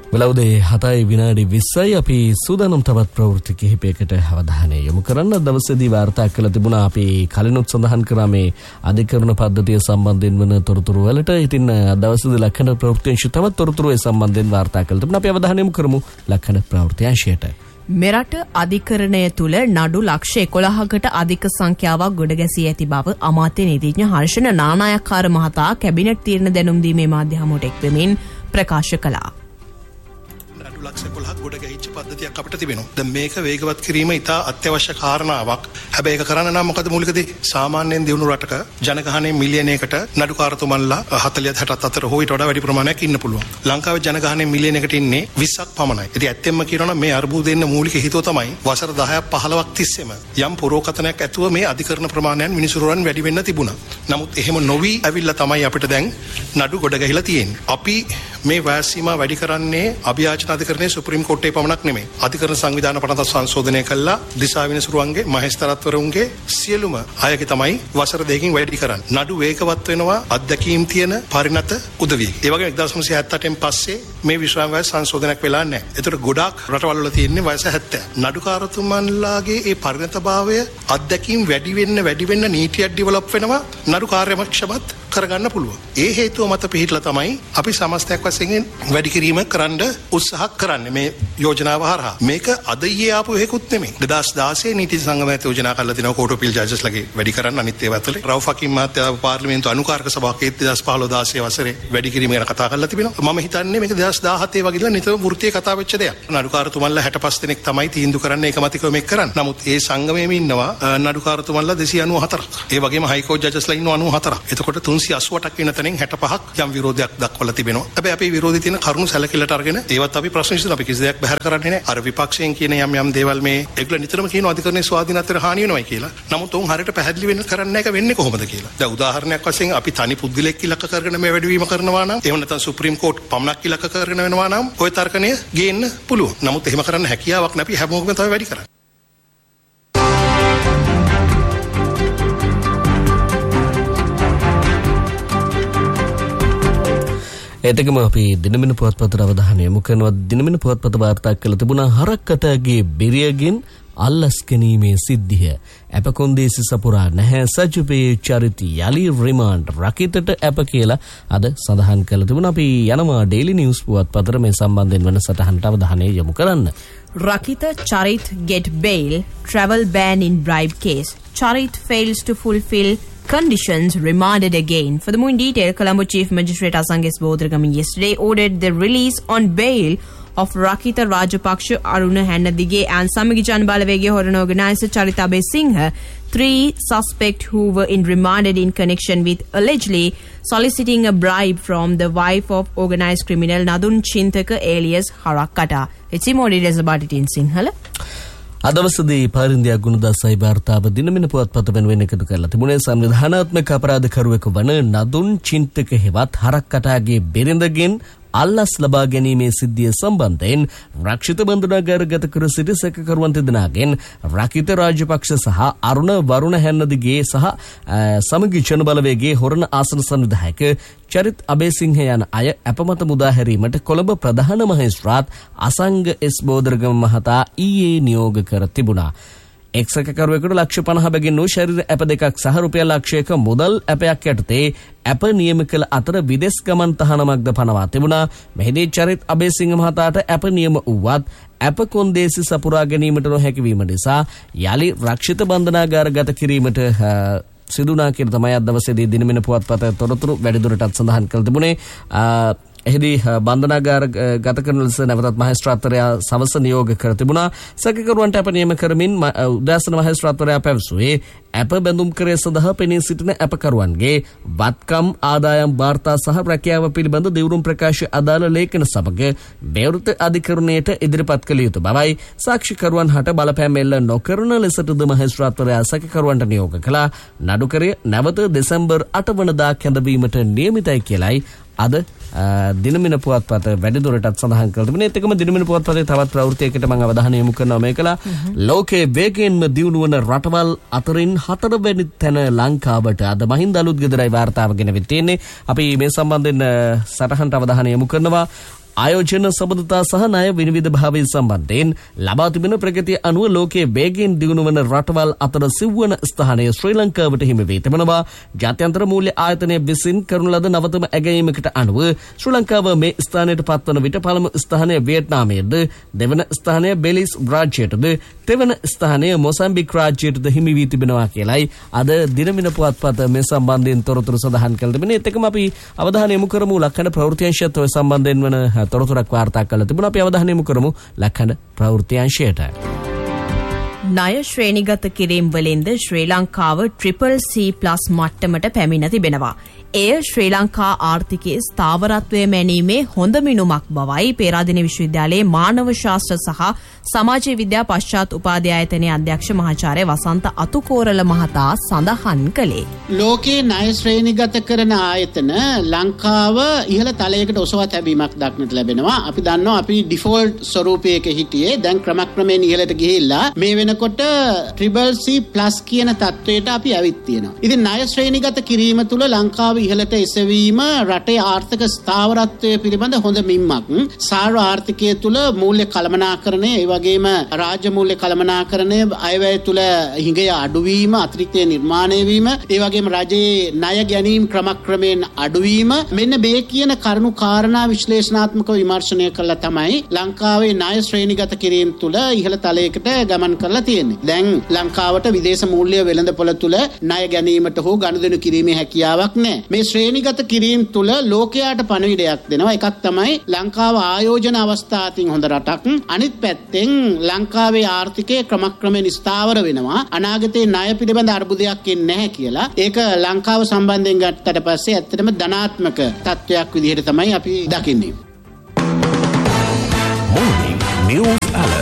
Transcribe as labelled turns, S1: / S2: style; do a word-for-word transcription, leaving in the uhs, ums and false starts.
S1: වෙලවුදේ හතයි විනාඩි විස්සයි අපි සූදානම් තවත් ප්‍රවෘත්ති කිහිපයකට අවධානය යොමු කරන්න. දවසේදී වාර්තා කළ තිබුණා අපි කලිනුත් සඳහන් කරා මේ අධිකරණ පද්ධතිය සම්බන්ධයෙන් වන තොරතුරු වලට. ඉතින් දවසේදී ලක්ෂණ ප්‍රවෘත්තිංශ තවත් තොරතුරු ඒ සම්බන්ධයෙන් වාර්තා කළ තිබුණා. අපි අවධානය යොමු කරමු ලක්ෂණ ප්‍රවෘත්තිංශයට.
S2: මෙරට අධිකරණය තුළ නඩු ලක්ෂ එකොළහකට අධික සංඛ්‍යාවක් ගොඩ ගැසී ඇති බව අමාත්‍ය නීතිඥ හර්ෂණ නානායක්කාර මහතා කැබිනට් තීරණ දැනුම් දීමේ මාධ්‍ය හමුවට එක්වෙමින් ප්‍රකාශ කළා.
S3: ලක්ෂ එකොළහක් ගොඩ ගැහිච්ච පද්ධතියක් අපිට තිබෙනවා. දැන් මේක වේගවත් කිරීම ඉතා අත්‍යවශ්‍ය කාරණාවක්. හැබැයි ඒක කරන්න නම් මොකද මූලික දේ? සාමාන්‍යයෙන් දියුණු රටක ජනගහනය මිලියනයකට නඩුකාරතුමන්ලා හතළිස් හැටත් අතර හෝ ඊට වඩා වැඩි ප්‍රමාණයක් ඉන්න පුළුවන්. ලංකාවේ ජනගහනය මිලියනයකට ඉන්නේ විස්සක් පමණයි. ඉතින් ඇත්තෙන්ම කියනවා නම් මේ අර්බුදේ ඉන්න මූලික හේතුව තමයි වසර දහයක් පහළොවක් තිස්සේම යම් පුරෝකතනයක් ඇතුව මේ අධිකරණ ප්‍රමාණයන් මිනිසුරුවන් වැඩි වෙන්න තිබුණා. නමුත් එහෙම නොවි ඇවිල්ලා තමයි අපිට දැන් නඩු ගොඩ ගැහිලා තියෙන්නේ. අපි මේ වයස් සීමා වැඩි කරන්නේ අභියාචන අධිකරණයේ සුප්‍රීම කෝර්ටේ පමණක් නෙමෙයි. අධිකරණ සංවිධාන පනත සංශෝධනය කළා දිසා විනිසුරුවන්ගේ මහේස්තරත්වරුන්ගේ සියලුම අයගේ තමයි වසර දෙකකින් වැඩි කරන්නේ. නඩු වේගවත් වෙනවා අත්දැකීම් තියෙන පරිණත උදවිය. ඒ වගේම එක්දාස් නවසිය හැත්තඅටෙන් පස්සේ මේ විශ්‍රාම වයස සංශෝධනයක් වෙලා නැහැ. ඒතර ගොඩාක් රටවල් වල තියෙන්නේ වයස හැත්තෑ. නඩුකාරතුමන්ලාගේ ඒ පරිණතභාවය අත්දැකීම් වැඩි වෙන්න වැඩි වෙන්න නීතියක් ඩෙවලොප් වෙනවා. නඩු කාර්යක්ෂමත් කරගන්න පුළුවන්. ඒ හේතුව මත පිහිටලා තමයි අපි සමස්තයක් වශයෙන් වැඩි කිරීම කරන්න උත්සාහ කරන්නේ මේ යෝජනාව හරහා. මේක අද ඊයේ ආපු එකකුත් නෙමෙයි. දෙදාස් දාසයේ නීති සංගමයට යෝජනා කරලා තිනවා කෝට් ඔෆ් අපීල් ජජ්ජස්ලාගේ වැඩි කරන්න අනිත් ඒවා ඇතුලේ. රවුෆ් හකීම් මහත්තයා පාර්ලිමේන්තු අනුකාරක සභාවකේ දෙදාස් පහළොව දාසයේ වසරේ වැඩි කිරීම ගැන කතා කරලා තිබෙනවා. මම හිතන්නේ මේක දෙදාස් දාහතේ වගේලා නිතරම වෘත්තීය කතා වෙච්ච දෙයක්. නඩුකාරතුමන්ලා හැටපස් දෙනෙක් තමයි තීන්දුව කරන්නේ ඒකමතිකව මේක කරන්නේ. නමුත් ඒ සංගමයේම ඉන්නවා නඩුකාරතුමන්ලා දෙසිය අනූ හතරක්. ඒ වගේම හයිකෝට් ජජ්ජස්ලා ඉන්නවා අනූ හතරක්. එතකොට තුන්සිය අසූඅටක් වෙන තැනින් හැටපහක් යම් විරෝධයක් දක්වලා තිබෙනවා. හැබැයි අපි විරෝධී තියෙන කරුණු සැලකිල්ලට අරගෙන ඒවත් අපි ප්‍රශ්න විසඳන අපි කිසි දෙයක් බැහැර කරන්නේ නැහැ. අර විපක්ෂයෙන් කියන යම් යම් දේවල් මේ ඒගොල්ලෝ නිතරම කියනවා අධිකරණයේ ස්වාධීනත්වයට හානි වෙනවයි කියලා. නමුත් උන් හරියට පැහැදිලි වෙන්න කරන්නේ නැහැ. ඒක වෙන්නේ කොහොමද කියලා. දැන් උදාහරණයක් වශයෙන් අපි තනි පුද්ගලෙක් ඉලක්ක කරගෙන මේ වැඩිවීම කරනවා නම් එහෙම නැත්නම් සුප්‍රීම කෝට් පමණක් ඉලක්ක කරගෙන වෙනවා නම් ওই තර්කණය ගේන්න පුළුවන්. නමුත් එහෙම කරන්න හැකියාවක් නැපි හැමෝගෙම තමයි වැඩි කරන්නේ.
S1: ඒතකම අපි දිනමින පුවත්පතට අවධානය යොමු කරනවා. දිනමින පුවත්පත වාර්තා කළ තිබුණා හරක්කටගේ බෙරියගෙන් අල්ලස් ගැනීමේ සිද්ධිය. අප කොන්දේසි සපුරා නැහැ සජුපේ චරිත යලි රිමාන්ඩ් රකිතට අප කියලා අද සඳහන් කළ තිබුණා. අපි යනවා ඩේලි නිවුස් පුවත්පතට මේ සම්බන්ධයෙන් වෙන සටහනට අවධානය යොමු කරන්න.
S2: Rakita Charit get bail, travel ban in bribe case. Charit fails to fulfill conditions, remanded again. For the more in detail, Colombo Chief Magistrate Asanges Bodragami yesterday ordered the release on bail of Rakita Rajapaksha, Aruna Hannadige and Samigijan Balavege Horan organizer Charita Besingha, three suspects who were in remanded in connection with allegedly soliciting a bribe from the wife of organized criminal Nadun Chintaka alias Harakata. Let's see more details about it in Sinhala.
S1: අදවසදී පාරින්දියා ගුණදාසයි වාර්තාව දිනමින පුවත්පත වෙනුවෙන් එකතු කරලා තිබුණේ සංවිධානාත්මක අපරාධකරුවෙකු වන නදුන් චින්තක හෙවත් හරක්කටාගේ බිරිඳගෙන් අල්ලස් ලබා ගැනීමේ සිද්ධිය සම්බන්ධයෙන් රක්ෂිත බන්ධනාගාර ගත කර සිටි සැකකරුවන් දෙදෙනාගෙන් රකිත රාජපක්ෂ සහ අරුණ වරුණ හැන්නදිගේ සහ සමගි ජන බලවේගයේ හොරණ ආසන සංවිධායක චරිත් අබේසිංහ යන අය අපමත මුදා හැරීමට කොළඹ ප්‍රධාන මහේස්ත්‍රාත් අසංග එස් බෝදරගම මහතා ඊයේ නියෝග කර තිබුණා. එක්සකකරුවෙකුට ලක්ෂ පනහ බැගින් වූ ශරීර ඇප දෙකක් සහ රුපියල් ලක්ෂයක මුදල් ඇපයක් යටතේ ඇප නියම කළ අතර විදෙස් ගමන් තහනමක්ද පනවා තිබුණා. මෙහිදී චරිත් අබේසිංහ මහතාට ඇප නියම වුවත් ඇප කොන්දේසි සපුරා ගැනීමට නොහැකි වීම නිසා යලි රක්ෂිත බන්ධනාගාර ගත කිරීමට සිදුනා කියලා තමයි අද දවසේදී දිනමින පුවත්පත තොරතුරු වැඩිදුරටත් සඳහන් කළ තිබුණේ. එහිදී බන්ධනාගාර ගත කරන ලෙස නැවතත් මහේස්ත්‍රාත්වරයා සවස නියෝග කර තිබුණා. සැකකරුවන්ට අප නියම කරමින් උදෑසන මහේස්ත්‍රාත්වරයා පැවසුවේ අප බැඳුම් කරේ සඳහා පෙනී සිටින අපකරුවන්ගේ වත්කම් ආදායම් වාර්තා සහ රැකියාව පිළිබඳ දිවුරුම් ප්‍රකාශ අදාළ ලේඛන සමග බේරුත අධිකරණයට ඉදිරිපත් කළ යුතු බවයි සාක්ෂිකරුවන් හට බලපෑම් එල්ල නොකරන ලෙසටද මහේස්ත්‍රාත්වරයා සැකකරුවන්ට නියෝග කළා. නඩුකරය නැවත දෙසැම්බර් අට වනදා කැඳවීමට නියමිතයි කියලයි අද දිනමින පුවත්පත වැඩිදුරටත් සඳහන් කළ තිබෙනවා. ඒත් එකම දිනමින පුවත්පතේ තවත් ප්‍රවෘත්තියකට මම අවධානය යොමු කරනවා. මේකලා ලෝකයේ වේගයෙන්ම දියුණු වන රටවල් අතරින් හතරවෙනි තැන ලංකාවට අද මහින්ද අලුත්ගෙදරයි වාර්තාව ගෙනවිත් තියෙන්නේ. අපි මේ සම්බන්ධයෙන් සටහනට අවධානය යොමු කරනවා. ආයෝජන සබඳතා සහ ණය විනිවිදභාවය සම්බන්ධයෙන් ලබා තිබෙන ප්‍රගතිය අනුව ලෝකයේ වේගයෙන් දියුණු වන රටවල් අතර සිව්වන ස්ථානය ශ්‍රී ලංකාවට හිමි වී තිබෙනවා. ජාත්‍යන්තර මූල්‍ය ආයතනය විසින් කරන ලද නවතම ඇගයීමකට අනුව ශ්‍රී ලංකාව මේ ස්ථානයට පත්වන විට පළමු ස්ථානය වියට්නාමයේද, දෙවන ස්ථානය බෙලිස් රාජ්‍යයටද, තෙවන ස්ථානය මොසැම්බික් රාජ්‍යයටද හිමි වී තිබෙනවා කියලයි අද දිනමින පුවත්පත මේ සම්බන්ධයෙන් තොරතුරු සඳහන් කළ තිබෙනවා. ඒත් එක්කම අපි අවධානය යොමු කරමු ලක්කඩ ප්‍රවෘත්ති අංශයත් ඔය සම්බන්ධයෙන් වන තොරතුරක් වාර්තා කළ තිබුණා. අපි අවධානය යොමු කරමු ලක්කඩ ප්‍රවෘත්ති අංශයට.
S2: ණය ශ්‍රේණිගත කිරීම් වලින්ද ශ්‍රී ලංකාව ට්‍රිපල් සී ප්ලස් මට්ටමට පැමිණ තිබෙනවා. එය ශ්‍රී ලංකා ආර්ථිකයේ ස්ථාවරත්වය මැනීමේ හොඳ මිනුමක් බවයි පේරාදෙණිය විශ්වවිද්‍යාලයේ මානව ශාස්ත්‍ර සහ සමාජ විද්‍යා පශ්චාත් උපාධ්‍යායතනයේ අධ්‍යක්ෂ මහාචාර්ය වසන්ත අතුකෝරළ මහතා සඳහන් කළේ.
S4: ලෝකයේ ණය ශ්‍රේණිගත කරන ආයතන ලංකාව ඉහළ තලයකට ඔසවා තැබීමක් දක්නට ලැබෙනවා. අපි දන්නවා අපි ඩිෆෝල්ට් ස්වරූපයක හිටියේ. දැන් ක්‍රමක්‍රමයෙන් ඉහළට ගිහිල්ලා මේ වෙනකොට ට්‍රිපල් සී ප්ලස් කියන තත්වයට අපි ඇවිත් තියෙනවා. ඉතින් ණය ශ්‍රේණිගත කිරීම තුළ ලංකාව ඉහළට එසවීම රටේ ආර්ථික ස්ථාවරත්වය පිළිබඳ හොඳ මිම්මක්. සාර්ව ආර්ථිකය තුළ මූල්‍ය කළමනාකරණය, ඒ වගේම රාජ්‍ය මූල්‍ය කළමනාකරණය, අයවැය තුළ හිඟය අඩුවීම, අතිරික්තය නිර්මාණය වීම, ඒ වගේම රජයේ ණය ගැනීම ක්‍රමක්‍රමයෙන් අඩුවීම, මෙන්න මේ කියන කරුණු කාරණා විශ්ලේෂණාත්මකව විමර්ශනය කළා තමයි ලංකාවේ ණය ශ්‍රේණිගත කිරීම තුළ ඉහළ තලයකට ගමන් කරලා තියෙන්නේ. දැන් ලංකාවට විදේශ මූල්‍ය වෙළඳපොළ තුළ ණය ගැනීමට හෝ ගනුදෙනු කිරීමේ හැකියාවක් නැහැ. මේ ශ්‍රේණිගත කිරීම තුළ ලෝකයාට පණිවිඩයක් දෙනවා. එකක් තමයි ලංකාව ආයෝජන අවස්ථා අතින් හොඳ රටක්. අනිත් පැත්තෙන් ලංකාවේ ආර්ථිකය ක්‍රමක්‍රමයෙන් ස්ථාවර වෙනවා. අනාගතයේ ණය පිළිබඳ අර්බුදයක් එන්නේ නැහැ කියලා. ඒක ලංකාව සම්බන්ධයෙන් ගත්තට පස්සේ ඇත්තටම ධනාත්මක තත්වයක් විදිහට තමයි අපි දකින්නේ.
S5: Morning News Alert.